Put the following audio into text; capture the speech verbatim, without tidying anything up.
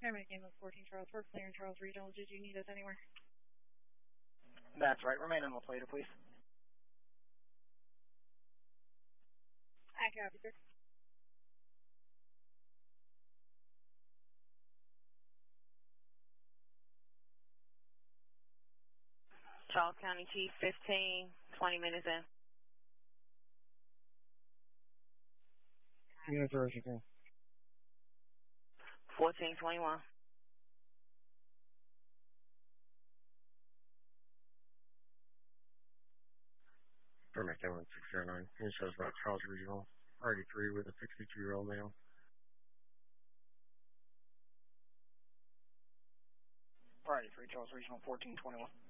Paramedic ambulance fourteen Charles, we're clearing Charles Regional. Did you need us anywhere? That's right. Remain on the plate, please. I copy, sir. Charles County Chief, fifteen, twenty minutes in. Unit Roger. fourteen twenty-one. Paramedic ambulance six zero nine. Unit shows about Charles Regional, R eighty-three with a sixty-two-year-old male. R eighty-three, Charles Regional, fourteen twenty-one.